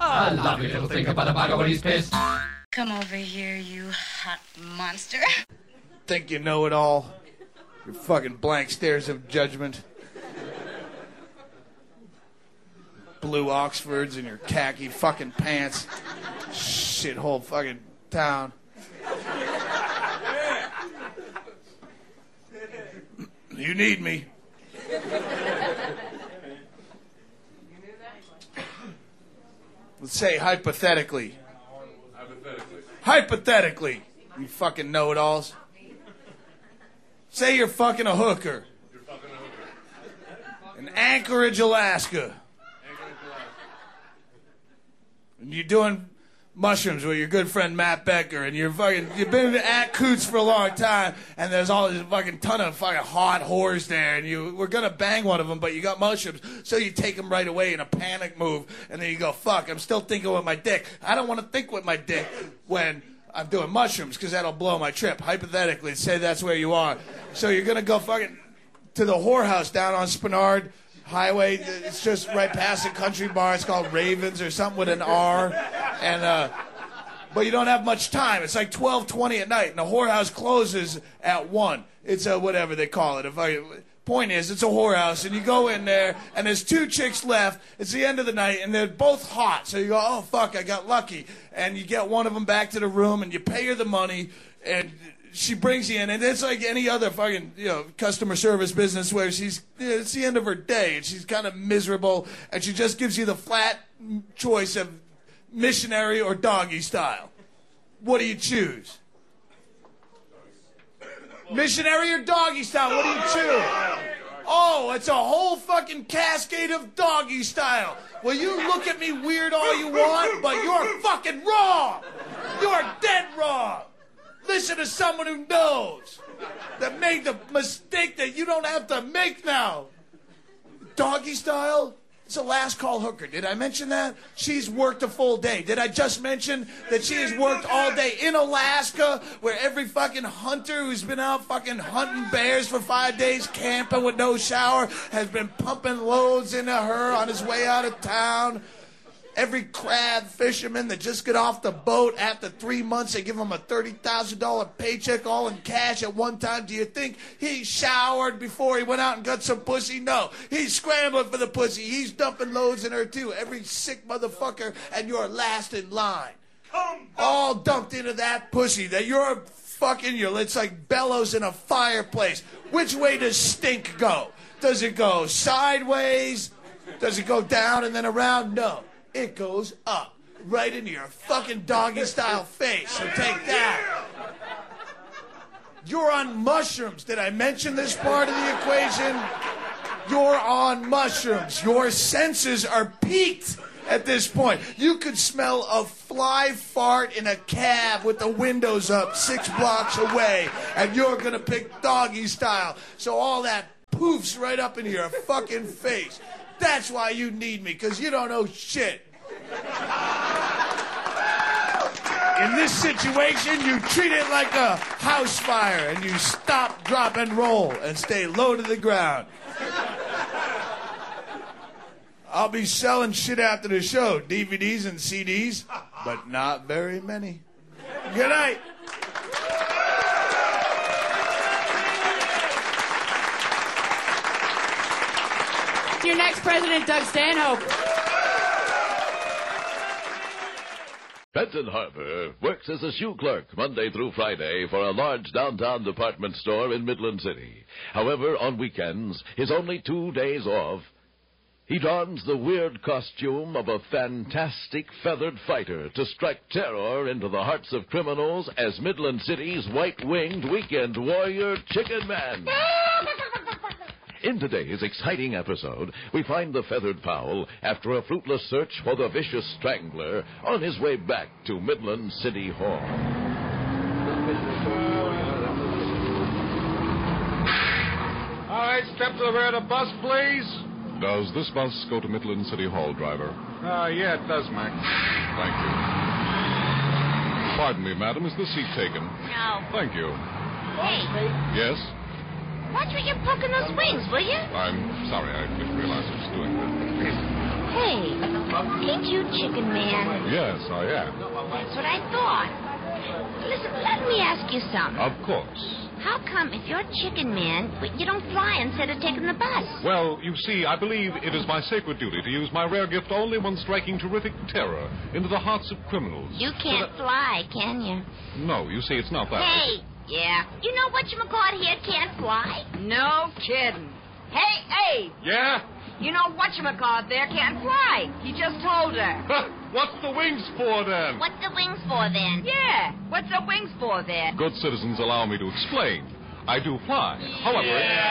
A lovely little thing about a bugger when he's pissed. Come over here, you hot monster. Think you know it all. Your fucking blank stares of judgment. Blue Oxfords and your khaki fucking pants. Shithole fucking town. You need me. Let's say hypothetically. Hypothetically, you fucking know-it-alls. Say you're fucking a hooker. In Anchorage, Alaska. And you're doing mushrooms with your good friend Matt Becker, and you've been at Coots for a long time, and there's all this fucking ton of fucking hot whores there, and you were gonna bang one of them, but you got mushrooms, so you take them right away in a panic move, and then you go, fuck, I'm still thinking with my dick. I don't want to think with my dick when I'm doing mushrooms, because that'll blow my trip. Hypothetically, say that's where you are. So you're gonna go fucking to the whorehouse down on Spenard Highway. It's just right past a country bar. It's called Ravens or something with an R. And but you don't have much time. It's like 12:20 at night, and the whorehouse closes at 1. It's a whatever they call it. Point is, it's a whorehouse, and you go in there, and there's 2 chicks left. It's the end of the night, and they're both hot. So you go, oh, fuck, I got lucky. And you get one of them back to the room, and you pay her the money, and she brings you in, and it's like any other fucking, customer service business where it's the end of her day, and she's kind of miserable, and she just gives you the flat choice of missionary or doggy style. What do you choose? Missionary or doggy style? What do you choose? Oh, it's a whole fucking cascade of doggy style. Well, you look at me weird all you want, but you're fucking wrong. You're dead wrong. Listen to someone who knows, that made the mistake that you don't have to make now. Doggy style? It's a last call hooker. Did I mention that? She's worked a full day. Did I just mention that she has worked all day in Alaska, where every fucking hunter who's been out fucking hunting bears for 5 days, camping with no shower, has been pumping loads into her on his way out of town? Every crab fisherman that just got off the boat after 3 months, they give him a $30,000 paycheck all in cash at one time. Do you think he showered before he went out and got some pussy? No. He's scrambling for the pussy. He's dumping loads in her too. Every sick motherfucker, and you're last in line. All dumped into that pussy that you're fucking, it's like bellows in a fireplace. Which way does stink go? Does it go sideways? Does it go down and then around? No. It goes up, right into your fucking doggy-style face. So take that. You're on mushrooms. Did I mention this part of the equation? You're on mushrooms. Your senses are peaked at this point. You could smell a fly fart in a cab with the windows up 6 blocks away, and you're going to pick doggy style. So all that poofs right up into your fucking face. That's why you need me, because you don't know shit. In this situation, you treat it like a house fire, and you stop, drop, and roll, and stay low to the ground. I'll be selling shit after the show, DVDs and CDs, but not very many. Good night. Your next president, Doug Stanhope. Benton Harbor works as a shoe clerk Monday through Friday for a large downtown department store in Midland City. However, on weekends, his only 2 days off, he dons the weird costume of a fantastic feathered fighter to strike terror into the hearts of criminals as Midland City's white-winged weekend warrior, Chicken Man. In today's exciting episode, we find the feathered fowl after a fruitless search for the vicious strangler on his way back to Midland City Hall. All right, step to the rear of the bus, please. Does this bus go to Midland City Hall, driver? Yeah, it does, Mac. Thank you. Pardon me, madam, is the seat taken? No. Thank you. Hey, Yes? watch where you're poking those wings, will you? I'm sorry, I didn't realize I was doing that. Hey, Ain't you Chicken Man? Yes, I am. That's what I thought. Listen, let me ask you something. Of course. How come if you're Chicken Man, you don't fly instead of taking the bus? Well, you see, I believe it is my sacred duty to use my rare gift only when striking terrific terror into the hearts of criminals. You can't fly, can you? No, you see, it's not that. Hey, yeah. You know whatchamacallit here can't fly? No kidding. Hey! Yeah? You know whatchamacallit there can't fly. He just told her. What's the wings for, then? What's the wings for, then? Yeah, what's the wings for then? Good citizens, allow me to explain. I do fly. However,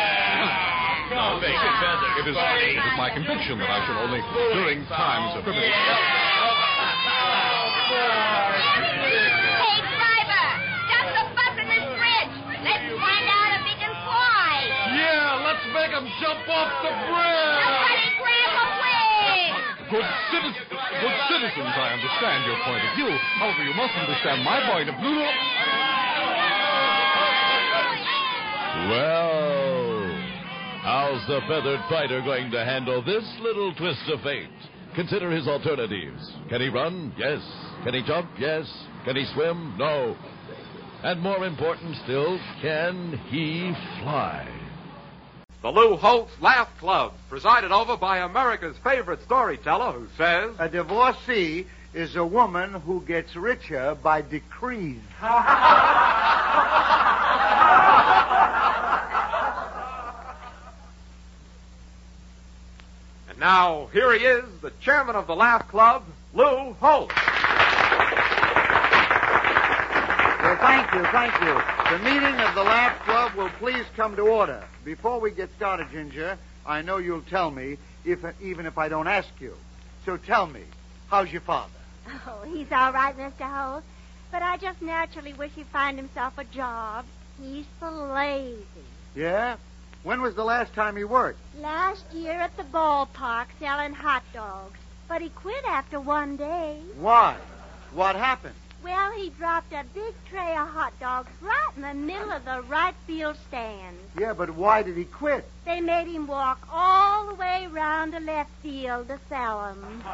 it is my conviction that I shall only, during times of criminal... Hey, driver! Stop the bus in this bridge! Let's find out if he can fly! Yeah, let's make him jump off the bridge! Somebody grab a wing! Good citizens, I understand your point of view. However, you must understand my point of view. Well, how's the feathered fighter going to handle this little twist of fate? Consider his alternatives. Can he run? Yes. Can he jump? Yes. Can he swim? No. And more important still, can he fly? The Lou Holtz Laugh Club, presided over by America's favorite storyteller who says... A divorcee is a woman who gets richer by decrees. And now, here he is, the chairman of the Laugh Club, Lou Holtz. Well, thank you. The meeting of the Laugh Club will please come to order. Before we get started, Ginger, I know you'll tell me, even if I don't ask you. So tell me, how's your father? Oh, he's all right, Mr. Holt. But I just naturally wish he'd find himself a job. He's so lazy. Yeah? When was the last time he worked? Last year at the ballpark selling hot dogs. But he quit after one day. Why? What happened? Well, he dropped a big tray of hot dogs right in the middle of the right field stand. Yeah, but why did he quit? They made him walk all the way round to left field to sell them.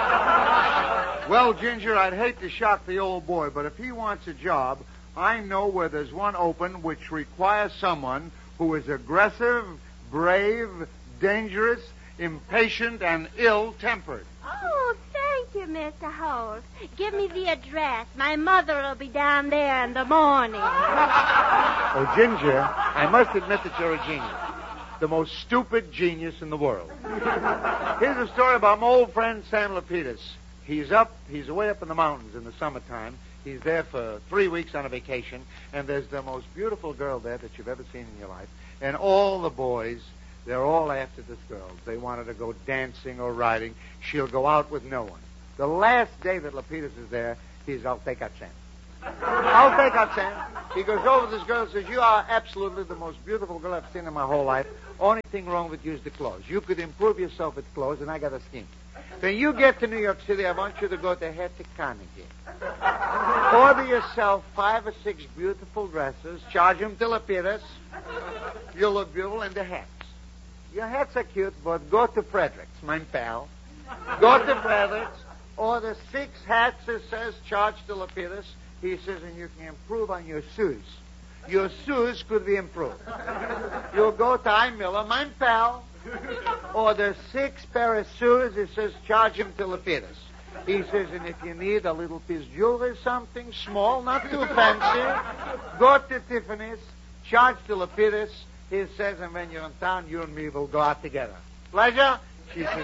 Well, Ginger, I'd hate to shock the old boy, but if he wants a job, I know where there's one open which requires someone who is aggressive, brave, dangerous, impatient, and ill-tempered. Oh, thank you, Mr. Holt. Give me the address. My mother will be down there in the morning. Oh, Ginger, I must admit that you're a genius. The most stupid genius in the world. Here's a story about my old friend Sam Lapidus. He's away up in the mountains in the summertime. He's there for 3 weeks on a vacation, and there's the most beautiful girl there that you've ever seen in your life. And all the boys, they're all after this girl. They want her to go dancing or riding. She'll go out with no one. The last day that Lapidus is there, I'll take out Sam. I'll take out Sam. He goes over to this girl and says, you are absolutely the most beautiful girl I've seen in my whole life. Only thing wrong with you is the clothes. You could improve yourself with clothes, and I got a scheme. When you get to New York City, I want you to go to Hetty Carnegie. Order yourself 5 or 6 beautiful dresses. Charge them to Lapidus. You'll look beautiful in the hats. Your hats are cute, but go to Frederick's, my pal. Go to Frederick's. Order 6 hats, it says, charge to Lapidus. He says, and you can improve on your shoes. Your shoes could be improved. You'll go to I. Miller, my pal. Order 6 pair of shoes. It says, charge him to Lapidus. He says, and if you need a little piece of jewelry, something small, not too fancy, go to Tiffany's, charge to Lapidus. He says, and when you're in town, you and me will go out together. Pleasure? She says,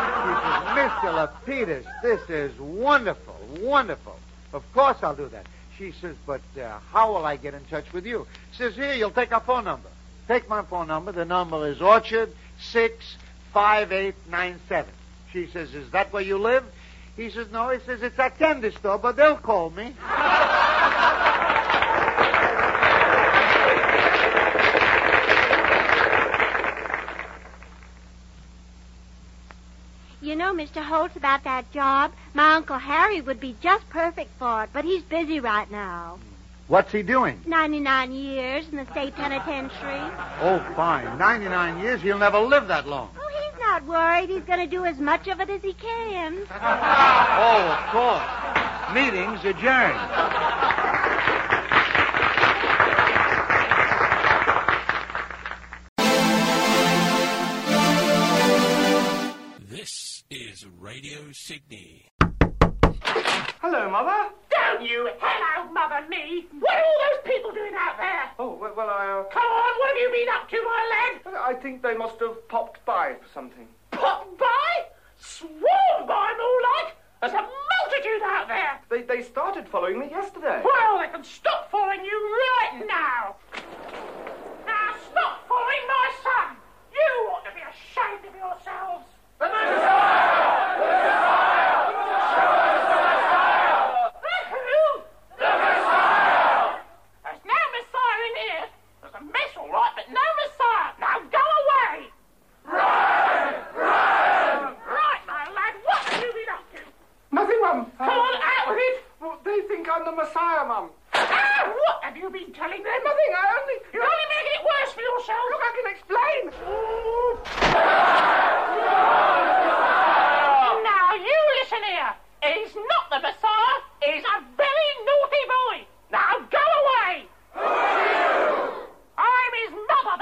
Mr. Lapidus, this is wonderful, wonderful. Of course I'll do that. She says, but how will I get in touch with you? She says, here, you'll take our phone number. Take my phone number. The number is Orchard 65897. She says, is that where you live? He says, no. He says, it's a candy store, but they'll call me. You know, Mr. Holtz, about that job, my Uncle Harry would be just perfect for it, but he's busy right now. What's he doing? 99 years in the state penitentiary. Oh, fine. 99 years? He'll never live that long. Oh, he's not worried. He's going to do as much of it as he can. Oh, of course. Meeting's adjourned. This is Radio Sydney. Hello, Mother. Don't you hello, Mother, me. What are all those people doing out there? Oh, well, I... Come on, what have you been up to, my lad? I think they must have popped by for something. Popped by? Sworn by, more like. There's a multitude out there. They started following me yesterday. Well, they can stop following you right now. Now, stop following my son. You ought to be ashamed of yourselves. The Messiah! The Messiah! Who? The Messiah! There's no Messiah in here. There's a mess, all right, but no Messiah. Now go away. Right, my lad. What have you been up to? Nothing, Mum. Come on, out with it. Well, they think I'm the Messiah, Mum.